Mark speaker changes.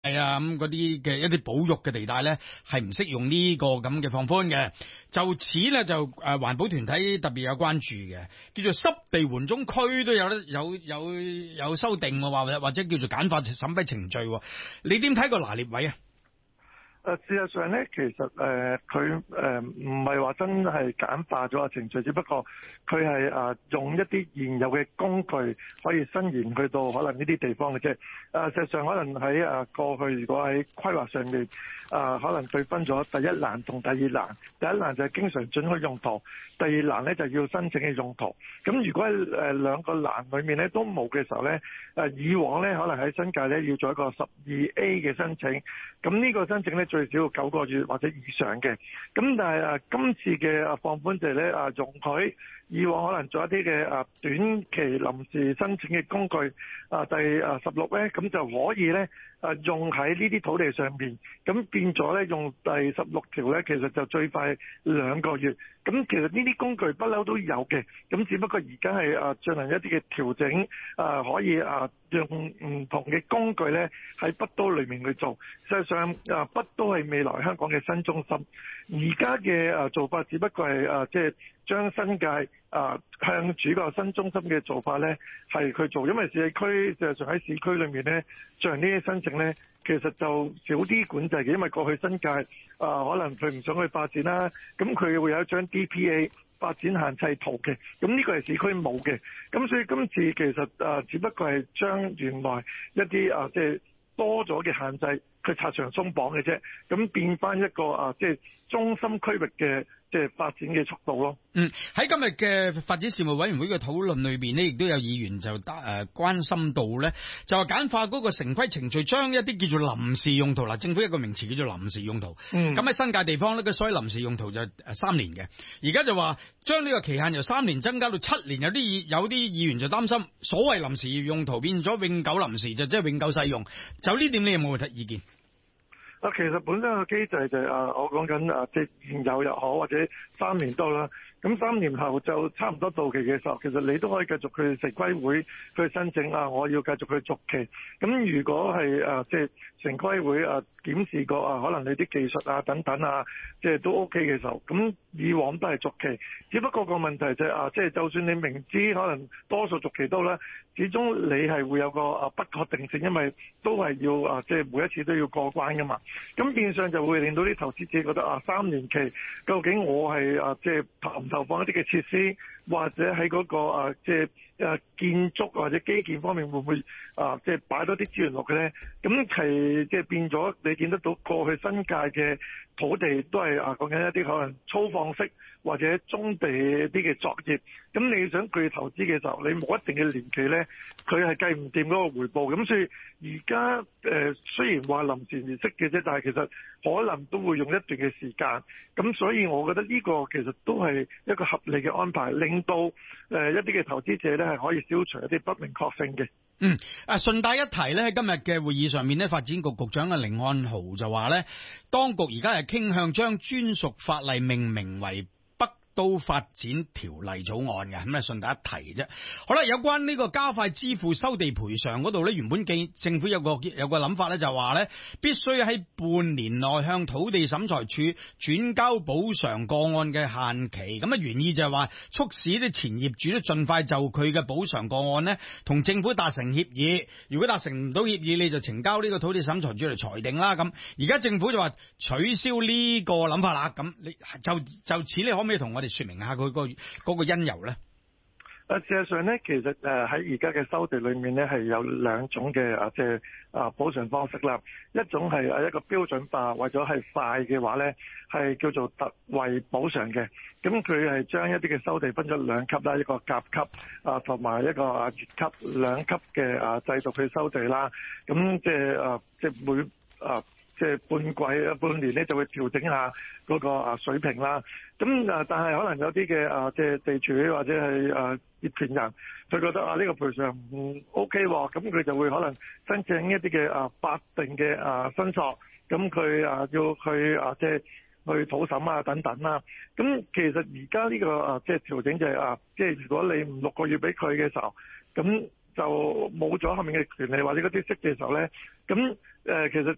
Speaker 1: 係啊，咁嗰啲嘅一啲保育嘅地帶咧，係唔適用呢個咁嘅放寬嘅。就此咧就環保團體特別有關注嘅，叫做濕地緩衝區都有修訂喎，或者叫做簡化審批程序。你點睇個拿捏位啊？
Speaker 2: 事實上咧，其實佢唔係話真係簡化咗個程序，只不過佢係用一啲現有嘅工具可以伸延去到可能呢啲地方嘅啫。事實上可能喺過去，如果喺規劃上面可能佢分咗第一欄同第二欄。第一欄就係經常准許用途，第二欄咧就要申請嘅用途。咁如果喺兩個欄裏面咧都冇嘅時候咧，以往咧可能喺新界咧要做一個12A 嘅申請，咁呢個申請咧最少要9個月或者以上嘅。咁但係今次嘅放寬就係咧容許以往可能做一啲嘅短期臨時申請嘅工具，第16咧咁就可以咧用喺呢啲土地上面，咁變咗咧用第16條咧其實就最快2個月。咁其實呢啲工具不嬲都有嘅，咁只不過而家係進行一啲嘅調整，可以用唔同嘅工具咧喺北都裏面去做。事實上北都係未來香港嘅新中心，而家嘅做法只不過係即係將新界向住個新中心嘅做法咧係去做，因為市區事實上喺市區裏面咧進行呢啲申請咧，其實就少啲管制嘅，因為過去新界可能佢唔想去發展啦，咁佢會有一張 DPA 發展限制圖嘅，咁呢個係市區冇嘅，咁所以今次其實只不過係將原來一啲即係多咗嘅限制，佢拆牆鬆綁嘅啫，咁變翻一個即係中心區域嘅即係發展嘅速度咯。
Speaker 1: 喺今日嘅發展事務委員會嘅討論裏邊呢，亦都有議員就關心到咧，就話簡化嗰個城規程序，將一啲叫做臨時用途，政府一個名詞叫做臨時用途。咁喺新界地方呢，個所謂臨時用途就3年嘅，而家就話將呢個期限由3年增加到7年，有啲議員就擔心所謂臨時用途變咗永久臨時，就即係永久使用。就呢點你有冇意見？
Speaker 2: 其實本身個機制就係我講緊即係現有又好，或者3年都啦。咁3年後就差唔多到期嘅時候，其實你都可以繼續去城規會去申請我要繼續去續期。咁如果係即係城規會檢視過可能你啲技術等等即係都 OK 嘅時候，咁以往都係續期。只不過個問題就係即係就算你明知可能多數續期都啦，始終你係會有個不確定性，因為都係要即係每一次都要過關噶嘛。咁變相就會令到啲投資者覺得3年期究竟我係即係投放一啲嘅設施，或者喺嗰個即係建築或者基建方面會唔會即係擺多啲資源落嘅咧？咁係即係變咗你見得到過去新界嘅土地都係講緊一啲可能粗放式或者棕地啲嘅作業，咁你想佢投資嘅時候，你冇一定嘅年期咧，佢係計唔掂嗰個回報。咁所以而家雖然話臨時而息嘅啫，但係其實可能都會用一段嘅時間。咁所以我覺得呢個其實都係一個合理嘅安排，令到一啲嘅投資者咧係可以消除一啲不明確性嘅。
Speaker 1: 順帶一提咧，喺今日嘅會議上面咧，發展局局長凌漢豪就話咧，當局而家係傾向將專屬法例命名為都發展條例草案嘅，咁順帶一提啫。好啦，有關呢個加快支付收地賠償嗰度咧，原本政府有個諗法咧，就話咧必須喺半年內向土地審裁處轉交補償個案嘅限期。咁原意就係話促使啲前業主咧盡快就佢嘅補償個案咧同政府達成協議。如果達成唔到協議，你就呈交呢個土地審裁處嚟裁定啦。咁而家政府就話取消呢個諗法啦。咁你就此你可唔可以同我哋說明下佢嗰個因由咧？
Speaker 2: 事實上咧，其實喺而家嘅收地裏面咧，係有2種嘅即係補償方式啦。一種係一個標準化，為咗係快嘅話咧，係叫做特惠補償嘅。咁佢係將一啲嘅收地分咗2級啦，一個甲級同埋一個乙級2級嘅制度去收地啦。咁即係每即係半年咧就會調整下嗰個水平啦。咁但係可能有啲嘅即係地主或者係業權人，佢覺得呢個賠償唔 OK 喎，咁佢就會可能申請一啲嘅法定嘅申索，咁佢要去即係去土審等等啦。咁其實而家呢個即係調整就係即係如果你唔6個月俾佢嘅時候，咁就冇咗後面嘅權利或者嗰啲息嘅時候咧，咁其實